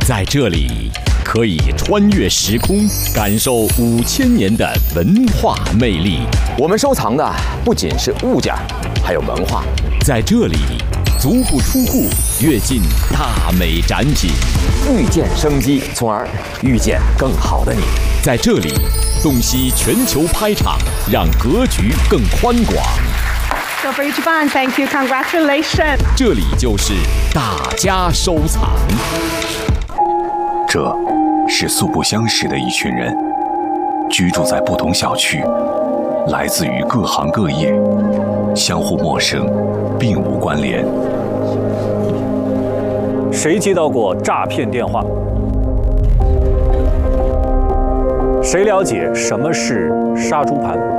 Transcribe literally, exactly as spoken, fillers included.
在这里可以穿越时空，感受五千年的文化魅力。 我们收藏的不仅是物件，还有文化。 在这里，足不出户，跃进大美展品， 遇见生机，从而遇见更好的你。 在这里，洞悉全球拍场，让格局更宽广。 So for Ichiban, thank you, congratulations. 这里就是大家收藏。 这是素不相识的一群人，居住在不同小区，来自于各行各业，相互陌生，并无关联。 谁接到过诈骗电话？谁了解什么是杀猪盘？